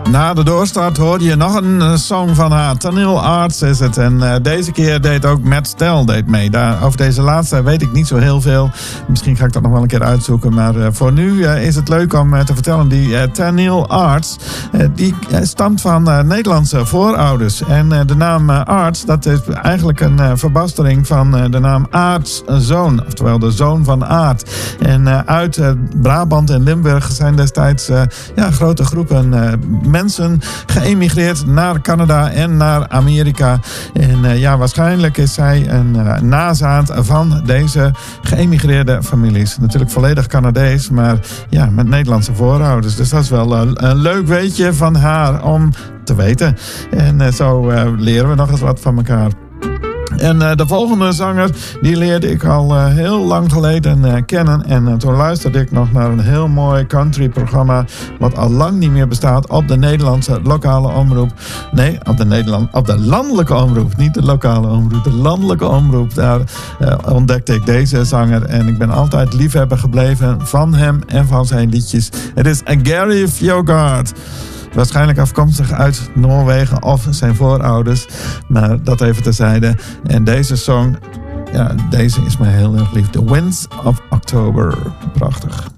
Na de doorstart hoorde je nog een song van haar. Tanil Arts is het. En deze keer deed ook Matt Stell mee. Over deze laatste weet ik niet zo heel veel. Misschien ga ik dat nog wel een keer uitzoeken. Maar voor nu is het leuk om te vertellen. Die Tanil Arts, die stamt van Nederlandse voorouders. En de naam Arts, dat is eigenlijk een verbastering van de naam Aartszoon. Oftewel de zoon van Aard. En uit Brabant en Limburg zijn destijds grote groepen mensen geëmigreerd naar Canada en naar Amerika. En waarschijnlijk is zij een nazaat van deze geëmigreerde families. Natuurlijk volledig Canadees, maar met Nederlandse voorouders. Dus dat is wel een leuk weetje van haar om te weten. En zo leren we nog eens wat van elkaar. En de volgende zanger, die leerde ik al heel lang geleden kennen. En toen luisterde ik nog naar een heel mooi country-programma, wat al lang niet meer bestaat, op de Nederlandse lokale omroep. Nee, op de landelijke omroep, niet de lokale omroep, de landelijke omroep. Daar ontdekte ik deze zanger en ik ben altijd liefhebber gebleven van hem en van zijn liedjes. Het is Gary Fjogard. Waarschijnlijk afkomstig uit Noorwegen of zijn voorouders. Maar dat even terzijde. En deze song, deze is mij heel erg lief. The Winds of October. Prachtig.